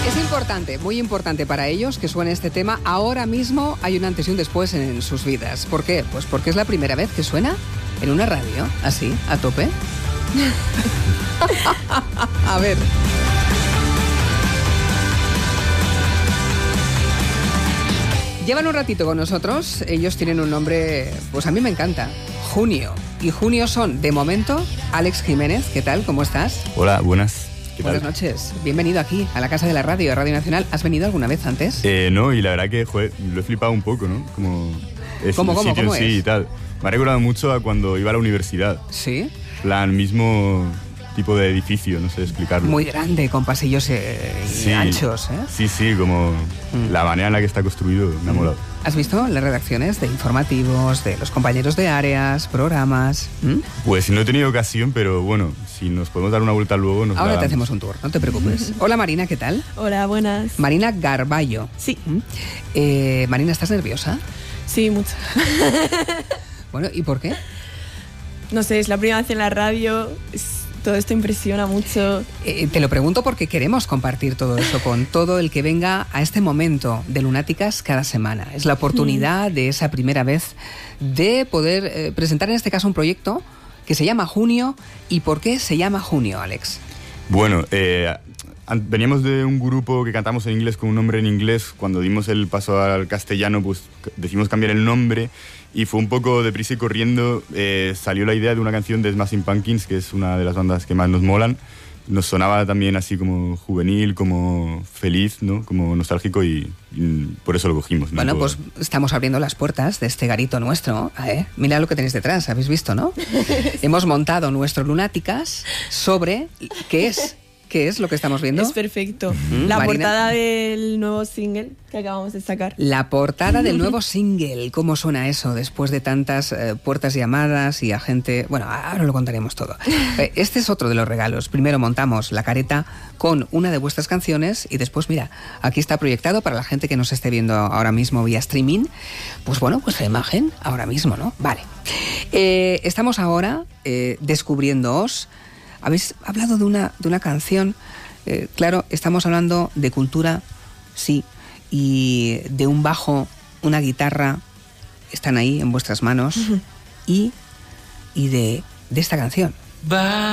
Es importante, muy importante para ellos que suene este tema. Ahora mismo hay un antes y un después en sus vidas. ¿Por qué? Pues porque es la primera vez que suena en una radio, así, a tope. A ver. Llevan un ratito con nosotros. Ellos tienen un nombre, pues a mí me encanta, Junio. Y Junio son, de momento, Alex Jiménez. ¿Qué tal? ¿Cómo estás? Hola, buenas. Buenas noches. Bienvenido aquí, a la Casa de la Radio, Radio Nacional. ¿Has venido alguna vez antes? No, y la verdad que, joder, lo he flipado un poco, ¿no? Como es ¿Cómo el sitio en es? sí y tal. Me ha recordado mucho a cuando iba a la universidad. ¿Sí? Plan, mismo tipo de edificio, no sé explicarlo. Muy grande, con pasillos anchos, ¿eh? Sí, como la manera en la que está construido me ha molado. ¿Has visto las redacciones de informativos, de los compañeros de áreas, programas? Pues no he tenido ocasión, pero bueno, si nos podemos dar una vuelta luego nos Ahora la te damos. hacemos un tour, no te preocupes. Hola Marina, ¿qué tal? Hola, buenas. Marina Garballo. Sí. Marina, ¿estás nerviosa? Sí, mucho. Bueno, ¿y por qué? No sé, es la primera vez en la radio, todo esto impresiona mucho. Te lo pregunto porque queremos compartir todo eso con todo el que venga a este momento de Lunáticas cada semana. Es la oportunidad de esa primera vez de poder presentar en este caso un proyecto que se llama Junio. ¿Y por qué se llama Junio, Alex? Bueno, veníamos de un grupo que cantamos en inglés con un nombre en inglés. Cuando dimos el paso al castellano, pues decidimos cambiar el nombre y fue un poco deprisa y corriendo. Salió la idea de una canción de Smashing Pumpkins, que es una de las bandas que más nos molan. Nos sonaba también así como juvenil, como feliz, ¿no? Como nostálgico y por eso lo cogimos, ¿no? Bueno, pues estamos abriendo las puertas de este garito nuestro. Mira lo que tenéis detrás, ¿habéis visto, no? Hemos montado nuestro Lunáticas sobre... ¿Qué es lo que estamos viendo? Es perfecto. La Marina. portada del nuevo single que acabamos de sacar. La portada del nuevo single. ¿Cómo suena eso después de tantas puertas llamadas y a gente...? Bueno, ahora lo contaremos todo. Este es otro de los regalos. Primero montamos la careta con una de vuestras canciones y después, mira, aquí está proyectado para la gente que nos esté viendo ahora mismo vía streaming. Pues bueno, pues la imagen ahora mismo, ¿no? Vale. Estamos ahora descubriéndoos. Habéis hablado de una canción, claro, estamos hablando de cultura, sí, y de un bajo, una guitarra, están ahí en vuestras manos, y de esta canción.